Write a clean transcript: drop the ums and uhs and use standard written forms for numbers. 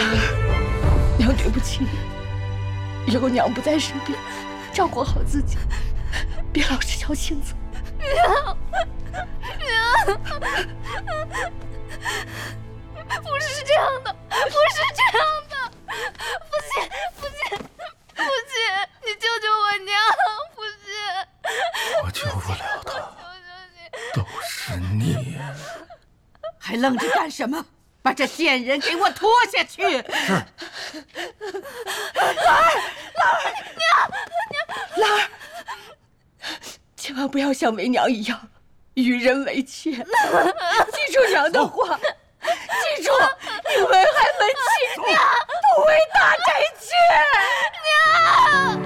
娘对不起你，以后娘不在身边，照顾好自己，别老是小性子。 娘，不是这样的，不是这样的，父亲，你救救我娘，父亲！ 我救不了他，都是你！ 还愣着干什么？把这贱人给我拖下去！ 是。 兰儿，千万不要像为娘一样与人为妾，记住娘的话，记住，你危害门亲，不为大宅妾。 娘。